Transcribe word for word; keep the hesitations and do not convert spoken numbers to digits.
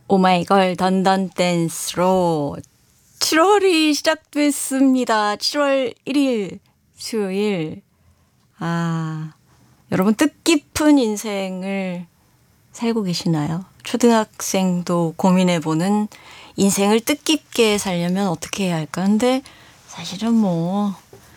오마이걸 던던 댄스로 칠월이 시작됐습니다. 칠월 일일 수요일. 아, 여러분 뜻깊은 인생을 살고 계시나요? 초등학생도 고민해보는 인생을 뜻깊게 살려면 어떻게 해야 할까? 근데 사실은 뭐